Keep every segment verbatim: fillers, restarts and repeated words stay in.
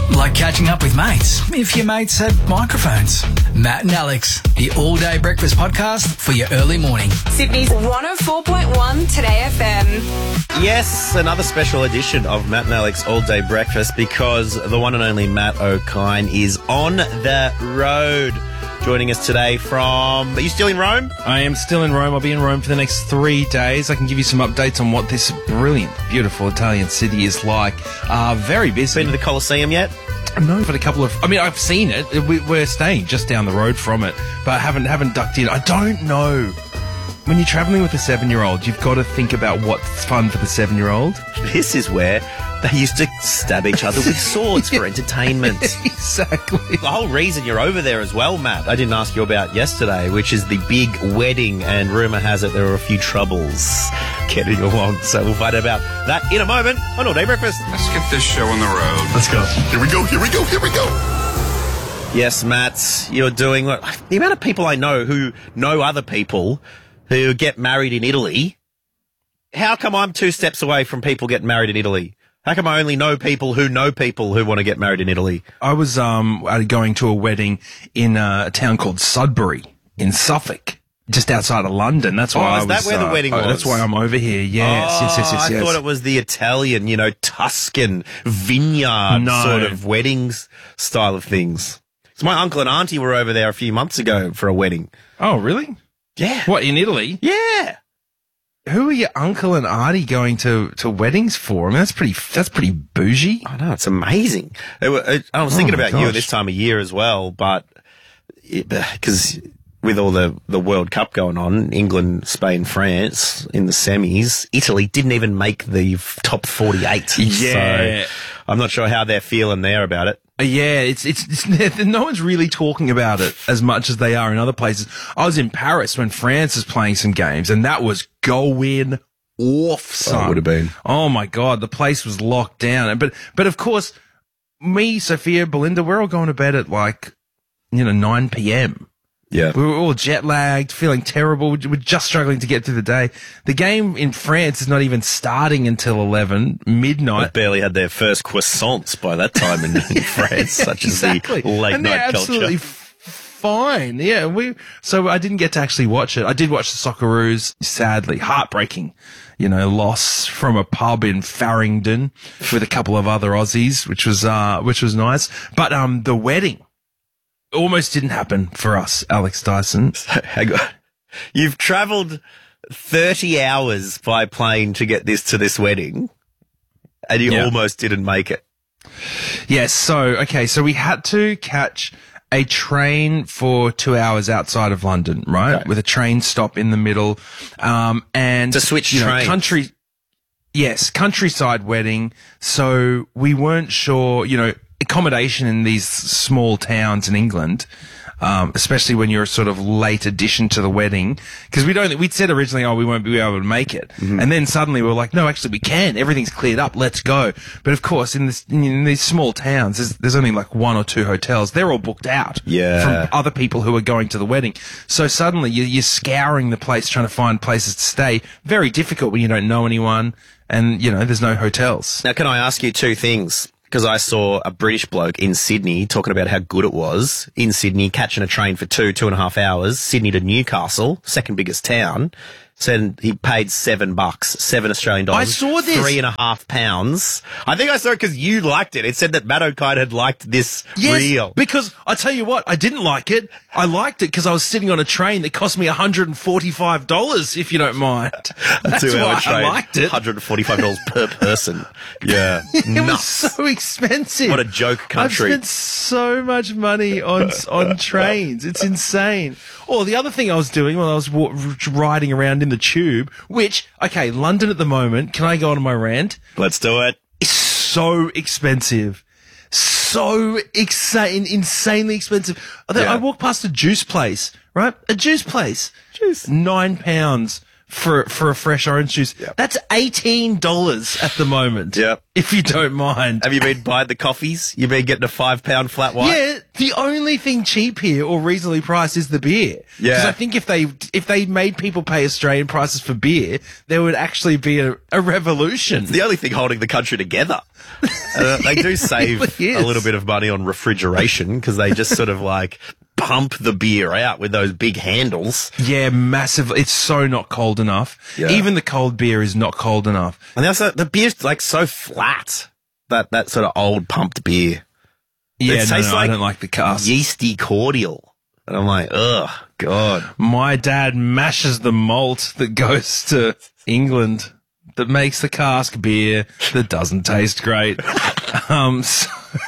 Like catching up with mates, if your mates had microphones. Matt and Alex, the all-day breakfast podcast for your early morning. Sydney's one oh four point one Today F M. Yes, another special edition of Matt and Alex All Day Breakfast because the one and only Matt O'Kine is on the road. Joining us today from... Are you still in Rome? I am still in Rome. I'll be in Rome for the next three days. I can give you some updates on what this brilliant, beautiful Italian city is like. Uh, very busy. Been to the Colosseum yet? No, but a couple of... I mean, I've seen it. We, we're staying just down the road from it, but I haven't, haven't ducked in. I don't know. When you're travelling with a seven-year-old, you've got to think about what's fun for the seven-year-old. This is where they used to stab each other with swords for entertainment. Exactly. The whole reason you're over there as well, Matt, I didn't ask you about yesterday, which is the big wedding, and rumour has it there are a few troubles getting along. So we'll find out about that in a moment on All Day Breakfast. Let's get this show on the road. Let's go. Here we go, here we go, here we go. Yes, Matt, you're doing... The amount of people I know who know other people who get married in Italy, how come I'm two steps away from people getting married in Italy? How come I only know people who know people who want to get married in Italy? I was um going to a wedding in a town called Sudbury in Suffolk, just outside of London. That's why oh, I is was. that where the uh, wedding was? Oh, that's why I'm over here. Yes, oh, yes, yes, yes, I yes. thought it was the Italian, you know, Tuscan vineyard No. sort of weddings style of things. So my uncle and auntie were over there a few months ago for a wedding. Oh, really? Yeah. What, in Italy? Yeah. Who are your uncle and auntie going to, to weddings for? I mean, that's pretty, that's pretty bougie. I know, it's amazing. It were, it, I was thinking Oh, my about you at gosh. this time of year as well, but because with all the, the World Cup going on, England, Spain, France in the semis, Italy didn't even make the f- top forty-eight. Yeah. So I'm not sure how they're feeling there about it. Uh, Yeah, it's, it's, it's, no one's really talking about it as much as they are in other places. I was in Paris when France was playing some games and that was going off, son. Oh, it would have been. Oh my God, the place was locked down. But, but of course, me, Sophia, Belinda, we're all going to bed at like, you know, nine p.m. Yeah. We were all jet lagged, feeling terrible. We're just struggling to get through the day. The game in France is not even starting until eleven, midnight. They barely had their first croissants by that time in, in France, such Exactly. as the late and they're night absolutely culture. f- fine. Yeah, we. So I didn't get to actually watch it. I did watch the Socceroos. Sadly, heartbreaking. You know, loss from a pub in Farringdon with a couple of other Aussies, which was uh, which was nice. But um, the wedding almost didn't happen for us, Alex Dyson. Hang on. You've travelled thirty hours by plane to get this to this wedding, and you Yeah. almost didn't make it. Yes. So okay. So we had to catch a train for two hours outside of London, right? Okay. With a train stop in the middle, um, and To switch you know, trains. country. Yes, countryside wedding. So we weren't sure, you know, accommodation in these small towns in England, um, especially when you're a sort of late addition to the wedding, because we don't, we'd said originally, oh, we won't be able to make it. Mm-hmm. And then suddenly we were like, no, actually we can. Everything's cleared up. Let's go. But of course, in this, in these small towns, there's, there's only like one or two hotels. They're all booked out Yeah. from other people who are going to the wedding. So suddenly you're, you're scouring the place, trying to find places to stay. Very difficult when you don't know anyone and, you know, there's no hotels. Now, can I ask you two things? Because I saw a British bloke in Sydney talking about how good it was in Sydney, catching a train for two, two and a half hours, Sydney to Newcastle, second biggest town. Said he paid seven bucks, seven Australian dollars. I saw this. Three and a half pounds. I think I saw it because you liked it. It said that Matt O'Kine had liked this Yes, reel. because I tell you what, I didn't like it. I liked it because I was sitting on a train that cost me one hundred forty-five dollars, if you don't mind. That's Two-hour why train, I liked it. one hundred forty-five dollars per person. Yeah. It was Nuts. so expensive. What a joke country. I've spent so much money on on trains. It's insane. Or the other thing I was doing while I was wa- riding around in the tube, which, okay, London at the moment, can I go on my rant? Let's do it. It's so expensive. So insane, insanely expensive. I, Yeah. I walked past a juice place, right? A juice place. Juice. Nine pounds for for a fresh orange juice. Yep. That's eighteen dollars at the moment. Yep. If you don't mind. Have you been buying the coffees? You've been getting a five pound flat white? Yeah, the only thing cheap here or reasonably priced is the beer. Yeah. Because I think if they if they made people pay Australian prices for beer, there would actually be a, a revolution. The only thing holding the country together. Uh, they do save really a is. little bit of money on refrigeration because they just sort of like pump the beer out with those big handles. Yeah, massive. It's so not cold enough. Yeah. Even the cold beer is not cold enough. And also, the beer's like so flat. That that sort of old pumped beer. Yeah, It no, tastes no, I like don't like the cask. Yeasty cordial. And I'm like, ugh, God. My dad mashes the malt that goes to England that makes the cask beer that doesn't taste great. um, so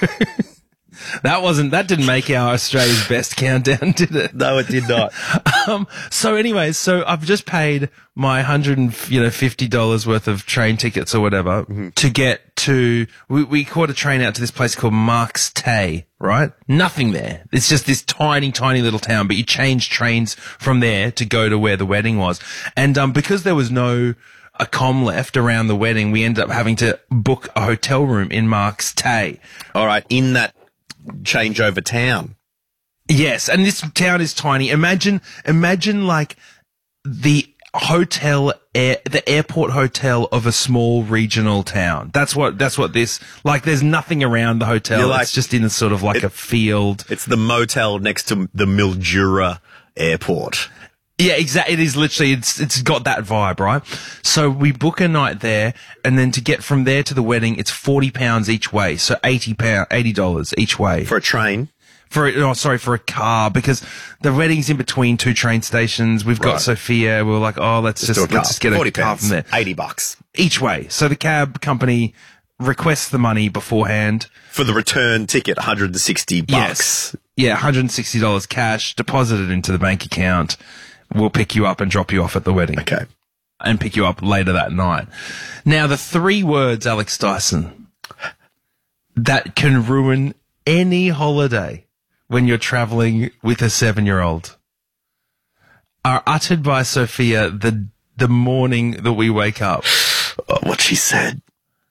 that wasn't, that didn't make our Australia's best countdown, did it? No, it did not. Um, so anyways, so I've just paid my hundred and, you know, fifty dollars worth of train tickets or whatever Mm-hmm. to get to, we, we caught a train out to this place called Marks Tay, right? Nothing there. It's just this tiny, tiny little town, but you change trains from there to go to where the wedding was. And, um, because there was no, a comm left around the wedding, we ended up having to book a hotel room in Marks Tay. All right, in that changeover town. Yes, and this town is tiny. Imagine, imagine like the hotel, air, the airport hotel of a small regional town. That's what, that's what this, like there's nothing around the hotel. You're like- it's just in a sort of like It- a field. It's the motel next to the Mildura airport. Yeah, exactly. It is literally, it's, it's got that vibe, right? So we book a night there and then to get from there to the wedding, it's forty pounds each way. So eighty pounds, eighty dollars each way. For a train. For a, oh, sorry, for a car, because the wedding's in between two train stations. We've got Right. Sophia. We were like, oh, let's just, Do a car. let's just get a forty car pounds, from there. eighty bucks. Each way. So the cab company requests the money beforehand. For the return ticket, one hundred sixty bucks. Yes. Yeah, one hundred sixty dollars cash, deposited into the bank account. We'll pick you up and drop you off at the wedding. Okay. And pick you up later that night. Now, the three words, Alex Dyson, that can ruin any holiday when you're traveling with a seven-year-old are uttered by Sophia the the morning that we wake up. Oh, what she said.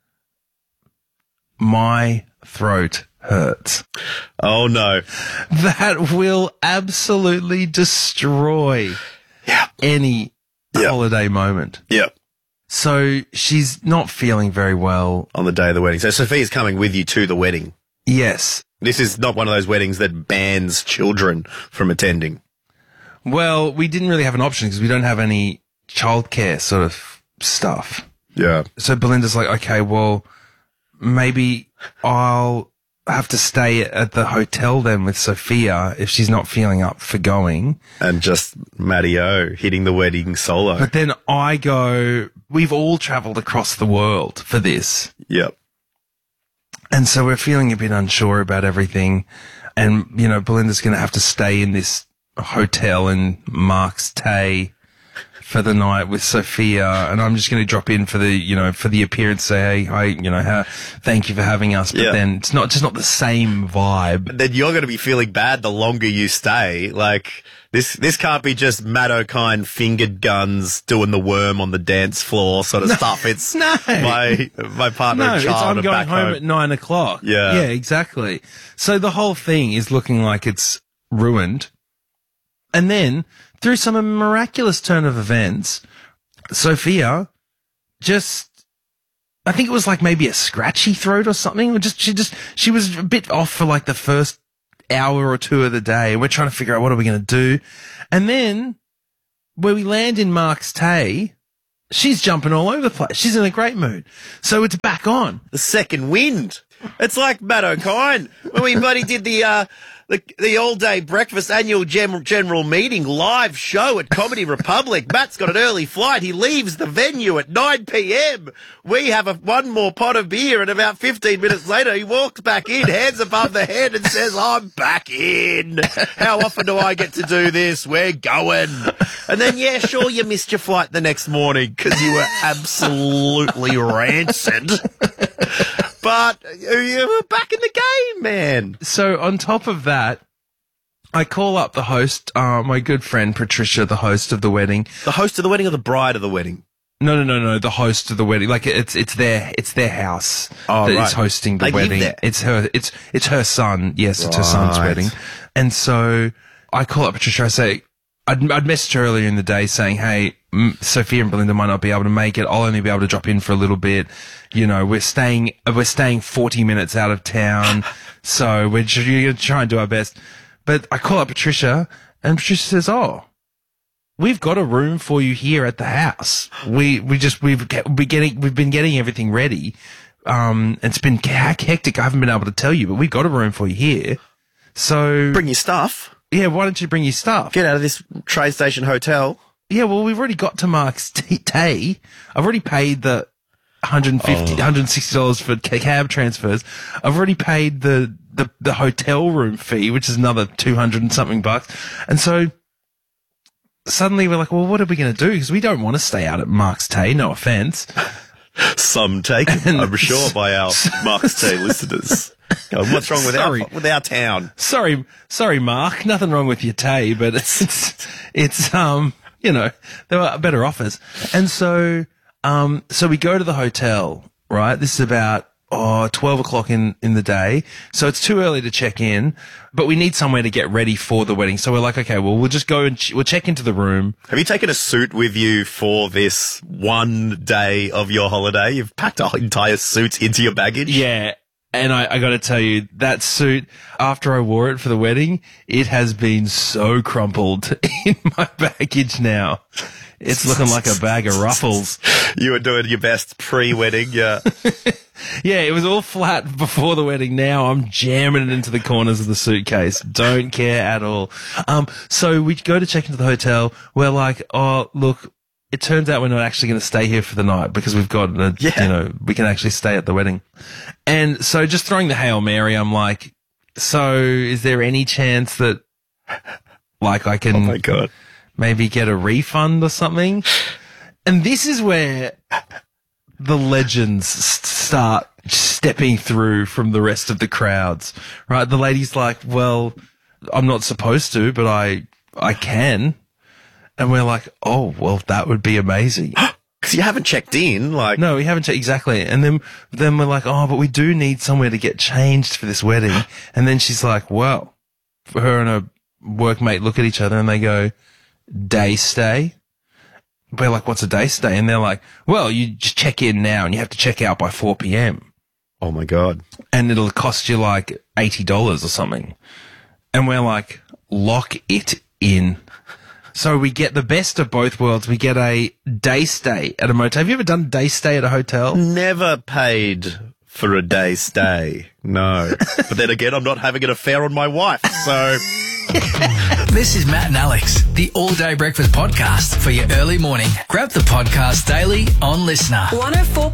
My throat hurts. Oh, no. That will absolutely destroy Yeah. any Yeah. holiday moment. Yep. So she's not feeling very well. On the day of the wedding. So Sophia's coming with you to the wedding. Yes. This is not one of those weddings that bans children from attending. Well, we didn't really have an option because we don't have any childcare sort of stuff. Yeah. So Belinda's like, okay, well, maybe I'll have to stay at the hotel then with Sophia if she's not feeling up for going. And just Matty O hitting the wedding solo. But then I go, we've all traveled across the world for this. Yep. And so we're feeling a bit unsure about everything. And, you know, Belinda's going to have to stay in this hotel in Marks Tay for the night with Sophia. And I'm just going to drop in for the, you know, for the appearance, say, hey, hi, you know, how, thank you for having us. But Yeah. then it's not, just not the same vibe. Then you're going to be feeling bad the longer you stay. Like, this this can't be just Matt O'Kine fingered guns doing the worm on the dance floor sort of stuff. It's No. my my partner No, and it's child I'm are going back home, home. at nine o'clock. Yeah. Yeah, exactly. So the whole thing is looking like it's ruined. And then, through some miraculous turn of events, Sophia just, I think it was like maybe a scratchy throat or something. Or just, she just, she was a bit off for like the first hour or two of the day. And we're trying to figure out what are we going to do. And then, where we land in Marks Tay, she's jumping all over the place. She's in a great mood. So it's back on. The second wind. It's like Matt O'Kine when we bloody did the uh, the the all day breakfast annual general general meeting live show at Comedy Republic. Matt's got an early flight. He leaves the venue at nine p.m. We have a one more pot of beer, and about fifteen minutes later, he walks back in, hands above the head, and says, "I'm back in. How often do I get to do this? We're going." And then, yeah, sure, you missed your flight the next morning because you were absolutely rancid. But you were back in the game, man. So on top of that, I call up the host, uh, my good friend Patricia, the host of the wedding. The host of the wedding or the bride of the wedding? No, no, no, no. The host of the wedding, like it's it's their it's their house Oh, that right. is hosting the They live wedding. there? It's her. It's it's her son. Yes, it's her son's Right. wedding. And so I call up Patricia. I say, I'd, I'd messaged her earlier in the day saying, "Hey, mm, Sophia and Belinda might not be able to make it. I'll only be able to drop in for a little bit. You know, we're staying we're staying forty minutes out of town, so we're just, we're going to try and do our best." But I call up Patricia, and Patricia says, "Oh, we've got a room for you here at the house. We we just we've we getting we've been getting everything ready. Um, it's been hectic. I haven't been able to tell you, but we've got a room for you here. So Bring your stuff. yeah, why don't you bring your stuff? Get out of this train station hotel. Yeah, well, we've already got to Mark's T- Tay. I've already paid the one hundred fifty dollars, one hundred sixty dollars for ca- cab transfers. I've already paid the, the, the hotel room fee, which is another two hundred and something bucks. And so suddenly we're like, well, what are we going to do? Because we don't want to stay out at Mark's Tay, no offense. Some taken, I'm sure, by our Mark's Tay listeners. God, what's wrong with Sorry. our, with our town? Sorry, sorry, Mark. Nothing wrong with your Tay, but it's, it's, um, you know, there were better offers. And so, um, so we go to the hotel, right? This is about, oh, twelve o'clock in, in the day. So it's too early to check in, but we need somewhere to get ready for the wedding. So we're like, okay, well, we'll just go and ch- we'll check into the room. Have you taken a suit with you for this one day of your holiday? You've packed an entire suit into your baggage? Yeah. And I, I got to tell you, that suit, after I wore it for the wedding, it has been so crumpled in my baggage now. It's looking like a bag of ruffles. You were doing your best pre-wedding, yeah. Yeah, it was all flat before the wedding. Now I'm jamming it into the corners of the suitcase. Don't care at all. Um, so we go to check into the hotel. We're like, oh, look, it turns out we're not actually going to stay here for the night because we've got, a, Yeah. you know, we can actually stay at the wedding. And so just throwing the Hail Mary, I'm like, so is there any chance that, like, I can Oh my God. maybe get a refund or something? And this is where the legends s- start stepping through from the rest of the crowds, right? The lady's like, well, I'm not supposed to, but I, I can. And we're like, oh, well, that would be amazing. Because you haven't checked in, like, No, we haven't checked exactly. And then, then we're like, oh, but we do need somewhere to get changed for this wedding. And then she's like, well, her and her workmate look at each other and they go, day stay. We're like, what's a day stay? And they're like, well, you just check in now and you have to check out by four p.m. oh my God. and it'll cost you like eighty dollars or something. And we're like, lock it in. So we get the best of both worlds. We get a day stay at a motel. Have you ever done a day stay at a hotel? Never paid for a day stay. No. But then again, I'm not having an affair on my wife, so... This is Matt and Alex, the All Day Breakfast Podcast for your early morning. Grab the podcast daily on Listener. one oh four